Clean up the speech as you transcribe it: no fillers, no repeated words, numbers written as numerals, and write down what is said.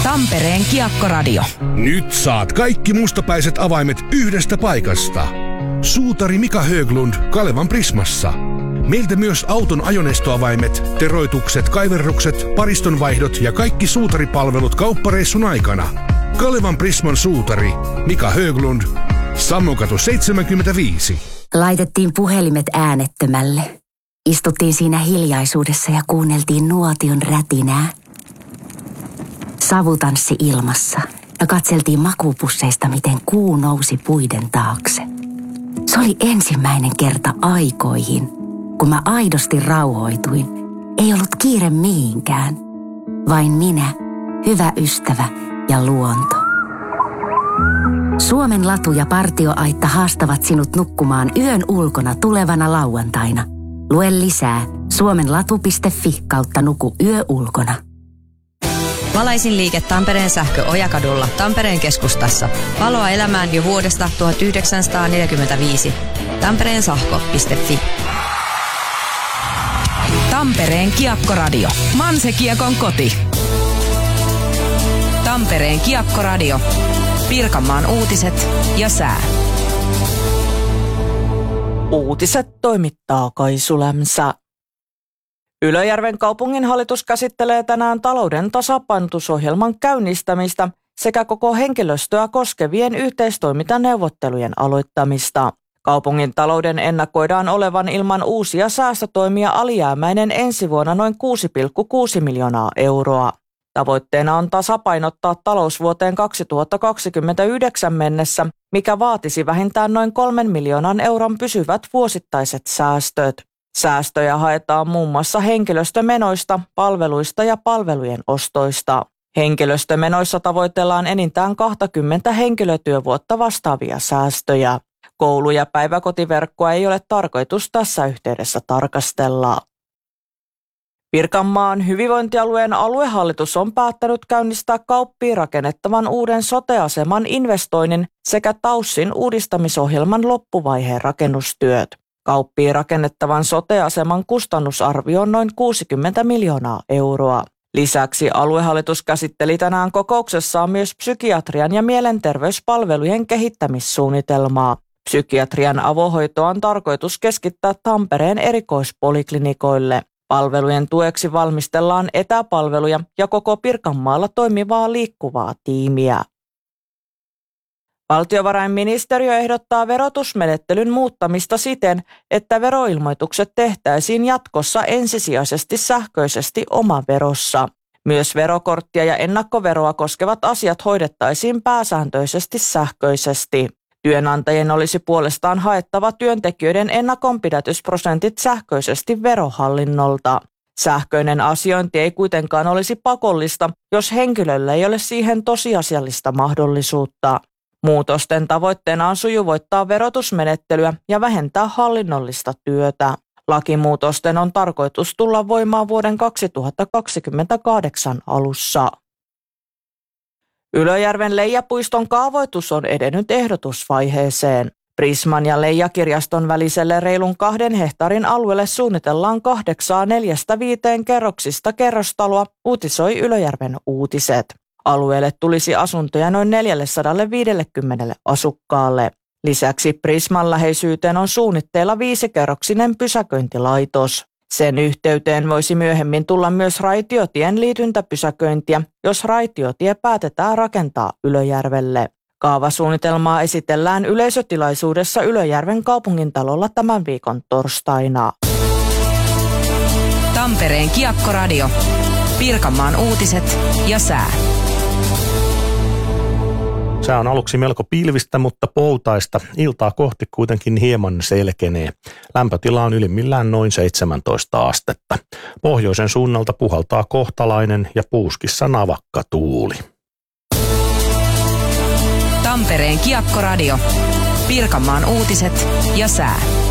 Tampereen Kiekkoradio. Nyt saat kaikki mustapäiset avaimet yhdestä paikasta. Suutari Mika Höglund Kalevan Prismassa. Meiltä myös auton ajoneustoavaimet, teroitukset, kaiverrukset, paristonvaihdot ja kaikki suutaripalvelut kauppareissun aikana. Kalevan Prisman suutari Mika Höglund, Sammokatu 75. Laitettiin puhelimet äänettömälle. Istuttiin siinä hiljaisuudessa ja kuunneltiin nuotion rätinää. Savutanssi ilmassa ja katseltiin makupusseista, miten kuu nousi puiden taakse. Se oli ensimmäinen kerta aikoihin, kun mä aidosti rauhoituin. Ei ollut kiire mihinkään. Vain minä, hyvä ystävä ja luonto. Suomen latu ja partioaitta haastavat sinut nukkumaan yön ulkona tulevana lauantaina. Lue lisää suomenlatu.fi/nuku yö ulkona. Valaisin liike Tampereen sähkö Ojakadulla Tampereen keskustassa. Valoa elämään jo vuodesta 1945. tampereensahko.fi. Tampereen Kiekkoradio. Manse-Kiekon koti. Tampereen Kiekkoradio. Pirkanmaan uutiset ja sää. Uutiset toimittaa Kaisu Lämsä. Ylöjärven kaupunginhallitus käsittelee tänään talouden tasapainotusohjelman käynnistämistä sekä koko henkilöstöä koskevien yhteistoimintaneuvottelujen aloittamista. Kaupungin talouden ennakoidaan olevan ilman uusia säästötoimia alijäämäinen ensi vuonna noin 6,6 miljoonaa euroa. Tavoitteena on tasapainottaa talous vuoteen 2029 mennessä, mikä vaatisi vähintään noin 3 miljoonan euron pysyvät vuosittaiset säästöt. Säästöjä haetaan muun muassa henkilöstömenoista, palveluista ja palvelujen ostoista. Henkilöstömenoissa tavoitellaan enintään 20 henkilötyövuotta vastaavia säästöjä. Koulu- ja päiväkotiverkkoa ei ole tarkoitus tässä yhteydessä tarkastella. Pirkanmaan hyvinvointialueen aluehallitus on päättänyt käynnistää Kauppiin rakennettavan uuden sote-aseman investoinnin sekä TAYSin uudistamisohjelman loppuvaiheen rakennustyöt. Kauppiin rakennettavan sote-aseman kustannusarvio on noin 60 miljoonaa euroa. Lisäksi aluehallitus käsitteli tänään kokouksessaan myös psykiatrian ja mielenterveyspalvelujen kehittämissuunnitelmaa. Psykiatrian avohoitoa on tarkoitus keskittää Tampereen erikoispoliklinikoille. Palvelujen tueksi valmistellaan etäpalveluja ja koko Pirkanmaalla toimivaa liikkuvaa tiimiä. Valtiovarainministeriö ehdottaa verotusmenettelyn muuttamista siten, että veroilmoitukset tehtäisiin jatkossa ensisijaisesti sähköisesti omaverossa. Myös verokorttia ja ennakkoveroa koskevat asiat hoidettaisiin pääsääntöisesti sähköisesti. Työnantajien olisi puolestaan haettava työntekijöiden ennakonpidätysprosentit sähköisesti Verohallinnolta. Sähköinen asiointi ei kuitenkaan olisi pakollista, jos henkilöllä ei ole siihen tosiasiallista mahdollisuutta. Muutosten tavoitteena on sujuvoittaa verotusmenettelyä ja vähentää hallinnollista työtä. Lakimuutosten on tarkoitus tulla voimaan vuoden 2028 alussa. Ylöjärven Leijapuiston kaavoitus on edennyt ehdotusvaiheeseen. Prisman ja Leijakirjaston väliselle reilun 2 hehtaarin alueelle suunnitellaan 8 4-5 kerroksista kerrostaloa, uutisoi Ylöjärven Uutiset. Alueelle tulisi asuntoja noin 450 asukkaalle. Lisäksi Prisman läheisyyteen on suunnitteilla 5-kerroksinen pysäköintilaitos. Sen yhteyteen voisi myöhemmin tulla myös raitiotien liityntäpysäköintiä, jos raitiotie päätetään rakentaa Ylöjärvelle. Kaavasuunnitelmaa esitellään yleisötilaisuudessa Ylöjärven kaupungintalolla tämän viikon torstaina. Tampereen Kiekkoradio. Pirkanmaan uutiset ja sää. Sää on aluksi melko pilvistä, mutta poutaista. Iltaa kohti kuitenkin hieman selkenee. Lämpötila on ylimmillään noin 17 astetta. Pohjoisen suunnalta puhaltaa kohtalainen ja puuskissa navakka tuuli. Tampereen Kiekkoradio. Pirkanmaan uutiset ja sää.